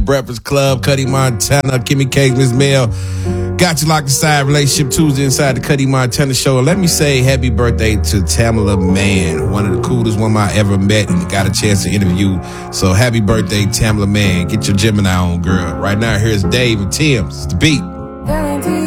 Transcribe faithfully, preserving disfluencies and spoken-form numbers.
Breakfast Club, Cuddy Montana, Kimmy K, Miss Mel. Got you locked inside Relationship Tuesday inside the Cuddy Montana show. And let me say happy birthday to Tamala Mann, one of the coolest women I ever met and got a chance to interview. So happy birthday, Tamala Mann. Get your Gemini on, girl. Right now, here's Dave and Tim's The Beat.